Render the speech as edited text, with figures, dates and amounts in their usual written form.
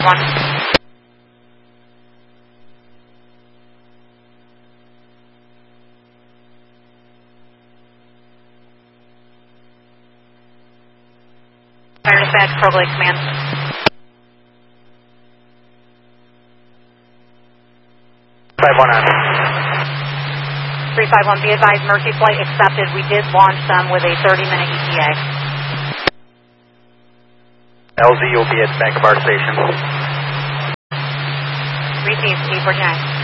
1. Fire dispatch, Pro Lake Command. 351, be advised, Mercy flight accepted. We did launch them with a 30-minute ETA. LZ will be at Bank of our station. Received, 849.